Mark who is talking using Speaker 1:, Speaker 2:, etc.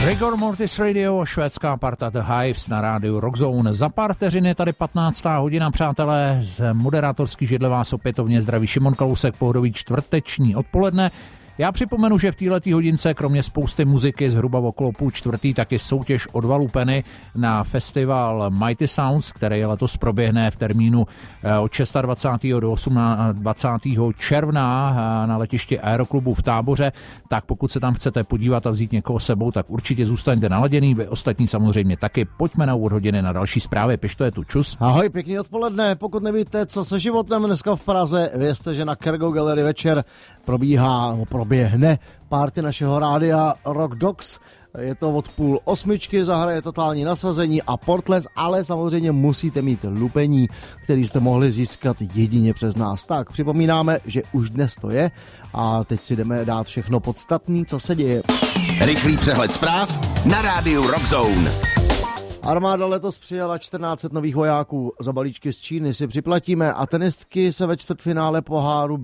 Speaker 1: Rigor Mortis Radio, švédská parta The Hives na rádiu Rockzone. Za pár vteřin je tady 15. hodina, přátelé. Z moderátorský židle vás opětovně zdraví Šimon Kalousek, pohodový čtvrteční odpoledne. Já připomenu, že v této hodince kromě spousty muziky zhruba okolo 3:30 taky soutěž od Valupeny na festival Mighty Sounds, který letos proběhne v termínu od 26. do 28. června na letišti Aeroklubu v Táboře. Tak pokud se tam chcete podívat a vzít někoho sebou, tak určitě zůstaňte naladěný, vy ostatní samozřejmě taky. Pojďme na úvod hodiny na další zprávy. Pišto je tu, čus.
Speaker 2: Ahoj, pěkný odpoledne. Pokud nevíte, co se životem dneska v Praze, vězte, že na Cargo Gallery večer proběhne party našeho rádia Rock Dogs. Je to od 7:30, zahraje totální nasazení a Portles, ale samozřejmě musíte mít lupení, který jste mohli získat jedině přes nás. Tak, připomínáme, že už dnes to je a teď si jdeme dát všechno podstatné, co se děje.
Speaker 3: Rychlý přehled zpráv na rádiu Rockzone.
Speaker 2: Armáda letos přijala 1400 nových vojáků. Za balíčky z Číny si připlatíme a tenistky se ve čtvrtfinále poháru